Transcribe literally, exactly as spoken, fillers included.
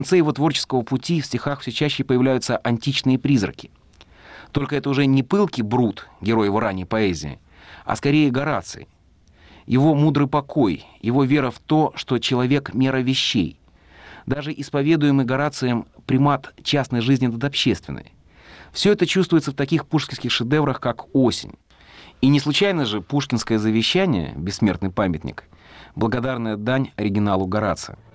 конце его творческого пути в стихах все чаще появляются античные призраки. Только это уже не пылкий Брут, герой его ранней поэзии, а скорее Гораций. Его мудрый покой, его вера в то, что человек — мера вещей. Даже исповедуемый Горацием примат частной жизни над общественной. Все это чувствуется в таких пушкинских шедеврах, как «Осень». И не случайно же пушкинское завещание, бессмертный памятник, благодарная дань оригиналу Горация.